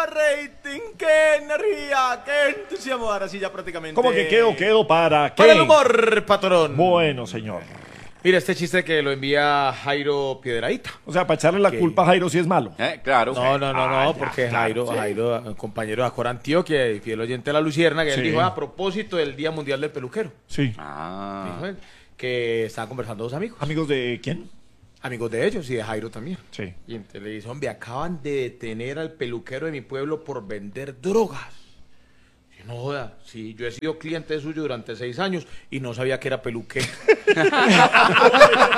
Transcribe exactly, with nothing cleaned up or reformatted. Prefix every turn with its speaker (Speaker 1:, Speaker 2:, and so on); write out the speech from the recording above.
Speaker 1: rating, qué energía, qué entusiasmo. Ahora sí ya prácticamente.
Speaker 2: ¿Cómo que quedo, quedo para qué?
Speaker 1: Para el humor, patrón.
Speaker 2: Bueno, señor.
Speaker 1: Mira, este chiste que lo envía Jairo Piedradita.
Speaker 2: O sea, para echarle la
Speaker 1: ¿Qué?
Speaker 2: culpa a Jairo si es malo.
Speaker 3: Eh, claro.
Speaker 1: No, no, no,
Speaker 2: Ah,
Speaker 1: no,
Speaker 2: ya,
Speaker 1: porque
Speaker 2: claro,
Speaker 1: Jairo,
Speaker 2: sí.
Speaker 1: Jairo, compañero de Acor Antioquia y fiel oyente de La Lucierna, que
Speaker 2: Sí.
Speaker 1: él dijo a propósito del Día Mundial del Peluquero.
Speaker 2: Sí.
Speaker 3: Ah.
Speaker 1: Dijo él, que estaban conversando dos amigos.
Speaker 2: ¿Amigos de quién?
Speaker 1: Amigos de ellos y de Jairo también.
Speaker 2: Sí.
Speaker 1: Y entonces le dice, hombre, acaban de detener al peluquero de mi pueblo por vender drogas. Y no joda, sí, yo he sido cliente suyo durante seis años y no sabía que era peluquero.